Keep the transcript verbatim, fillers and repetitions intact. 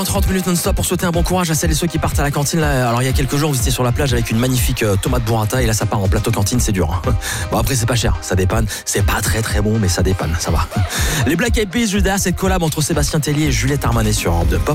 trente minutes non-stop pour souhaiter un bon courage à celles et ceux qui partent à la cantine là. Alors il y a quelques jours vous étiez sur la plage avec une magnifique euh, tomate burrata et là ça part en plateau cantine, c'est dur hein. Bon après c'est pas cher, ça dépanne, c'est pas très très bon mais ça dépanne, ça va. Les Black Eyed Peas juste derrière cette collab entre Sébastien Tellier et Juliette Armanet sur Europe deux.